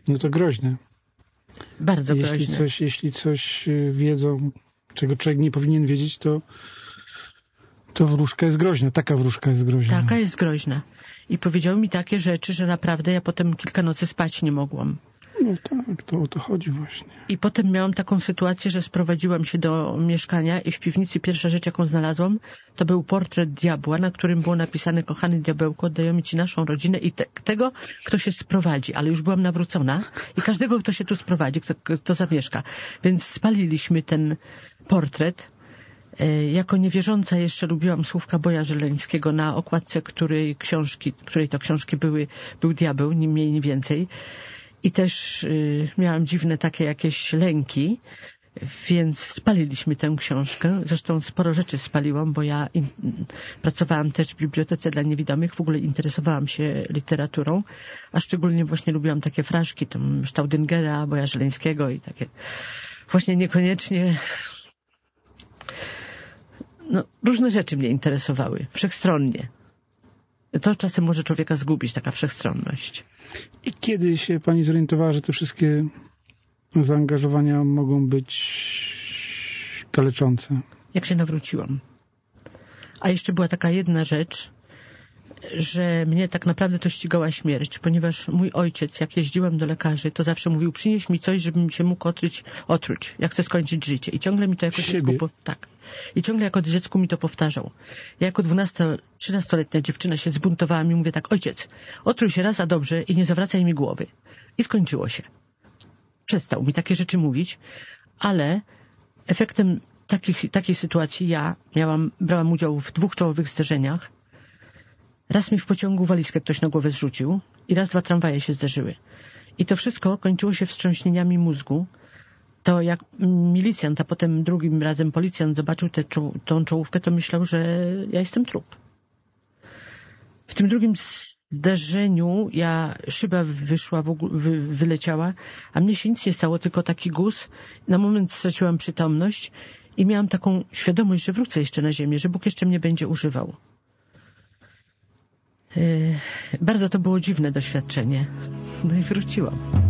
No to groźne. Bardzo groźne. Jeśli coś wiedzą, czego człowiek nie powinien wiedzieć, to wróżka jest groźna. Taka wróżka jest groźna. Taka jest groźna. I powiedział mi takie rzeczy, że naprawdę ja potem kilka nocy spać nie mogłam. No tak, to o to chodzi właśnie. I potem miałam taką sytuację, że sprowadziłam się do mieszkania i w piwnicy pierwsza rzecz, jaką znalazłam, to był portret diabła, na którym było napisane: kochany diabełku, oddajemy ci naszą rodzinę i tego, kto się sprowadzi. Ale już byłam nawrócona i każdego, kto się tu sprowadzi, kto zamieszka. Więc spaliliśmy ten portret. Jako niewierząca jeszcze lubiłam słówka Boja Żeleńskiego, na okładce której to książki był diabeł, ni mniej, ni więcej. I też miałam dziwne takie jakieś lęki, więc spaliliśmy tę książkę. Zresztą sporo rzeczy spaliłam, bo ja pracowałam też w bibliotece dla niewidomych, w ogóle interesowałam się literaturą, a szczególnie właśnie lubiłam takie fraszki, tam Staudyngera, Boja Żeleńskiego i takie właśnie niekoniecznie... No, różne rzeczy mnie interesowały, wszechstronnie. To czasem może człowieka zgubić, taka wszechstronność. I kiedy się pani zorientowała, że te wszystkie zaangażowania mogą być kaleczące? Jak się nawróciłam. A jeszcze była taka jedna rzecz, że mnie tak naprawdę to ścigała śmierć, ponieważ mój ojciec, jak jeździłam do lekarzy, to zawsze mówił: przynieś mi coś, żebym się mógł otruć. Ja chcę skończyć życie. I ciągle mi to jako dziecku... Tak. I ciągle jako dziecku mi to powtarzał. Ja jako 13-letnia dziewczyna się zbuntowałam i mówię tak: ojciec, otruj się raz, a dobrze, i nie zawracaj mi głowy. I skończyło się. Przestał mi takie rzeczy mówić, ale efektem takiej sytuacji ja brałam udział w 2 czołowych zderzeniach. Raz mi w pociągu walizkę ktoś na głowę zrzucił i raz 2 tramwaje się zderzyły. I to wszystko kończyło się wstrząśnieniami mózgu. To jak milicjant, a potem drugim razem policjant zobaczył tą czołówkę, to myślał, że ja jestem trup. W tym drugim zdarzeniu szyba wyszła, wyleciała, a mnie się nic nie stało, tylko taki guz. Na moment straciłam przytomność i miałam taką świadomość, że wrócę jeszcze na ziemię, że Bóg jeszcze mnie będzie używał. Bardzo to było dziwne doświadczenie. No i wróciłam.